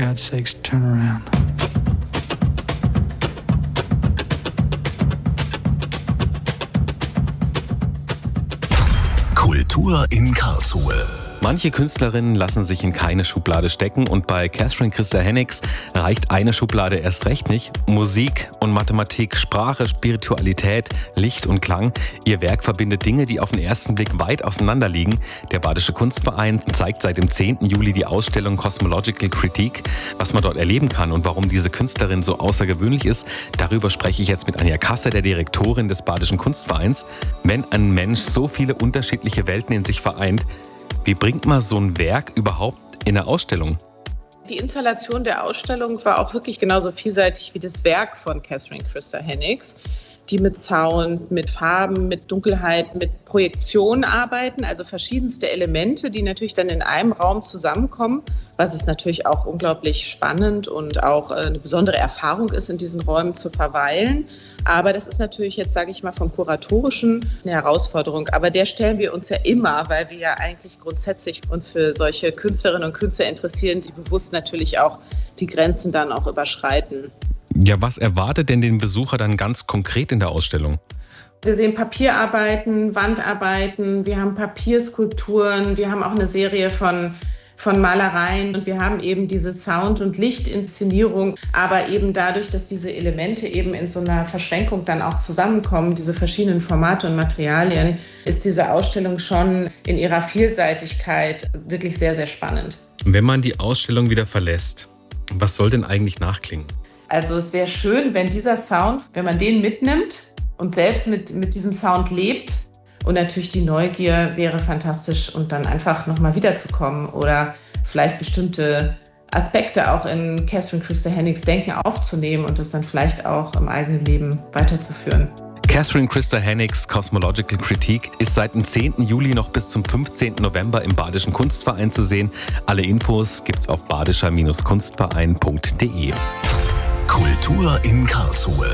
God's sakes, turn around. Kultur in Karlsruhe. Manche Künstlerinnen lassen sich in keine Schublade stecken und bei Catherine Christa Hennigs reicht eine Schublade erst recht nicht. Musik und Mathematik, Sprache, Spiritualität, Licht und Klang. Ihr Werk verbindet Dinge, die auf den ersten Blick weit auseinander liegen. Der Badische Kunstverein zeigt seit dem 10. Juli die Ausstellung Cosmological Critique. Was man dort erleben kann und warum diese Künstlerin so außergewöhnlich ist, darüber spreche ich jetzt mit Anja Kasser, der Direktorin des Badischen Kunstvereins. Wenn ein Mensch so viele unterschiedliche Welten in sich vereint, wie bringt man so ein Werk überhaupt in eine Ausstellung? Die Installation der Ausstellung war auch wirklich genauso vielseitig wie das Werk von Catherine Christa Hennigs, die mit Sound, mit Farben, mit Dunkelheit, mit Projektion arbeiten, also verschiedenste Elemente, die natürlich dann in einem Raum zusammenkommen, was es natürlich auch unglaublich spannend und auch eine besondere Erfahrung ist, in diesen Räumen zu verweilen. Aber das ist natürlich jetzt, sage ich mal, vom Kuratorischen eine Herausforderung. Aber der stellen wir uns ja immer, weil wir ja eigentlich grundsätzlich uns für solche Künstlerinnen und Künstler interessieren, die bewusst natürlich auch die Grenzen dann auch überschreiten. Ja, was erwartet denn den Besucher dann ganz konkret in der Ausstellung? Wir sehen Papierarbeiten, Wandarbeiten, wir haben Papierskulpturen, wir haben auch eine Serie von Malereien und wir haben eben diese Sound- und Lichtinszenierung, aber eben dadurch, dass diese Elemente eben in so einer Verschränkung dann auch zusammenkommen, diese verschiedenen Formate und Materialien, ist diese Ausstellung schon in ihrer Vielseitigkeit wirklich sehr, sehr spannend. Wenn man die Ausstellung wieder verlässt, was soll denn eigentlich nachklingen? Also es wäre schön, wenn dieser Sound, wenn man den mitnimmt und selbst mit diesem Sound lebt. Und natürlich die Neugier wäre fantastisch und dann einfach nochmal wiederzukommen oder vielleicht bestimmte Aspekte auch in Catherine Christa Hennigs Denken aufzunehmen und das dann vielleicht auch im eigenen Leben weiterzuführen. Catherine Christa Hennigs Cosmological Critique ist seit dem 10. Juli noch bis zum 15. November im Badischen Kunstverein zu sehen. Alle Infos gibt's auf badischer-kunstverein.de. Kultur in Karlsruhe.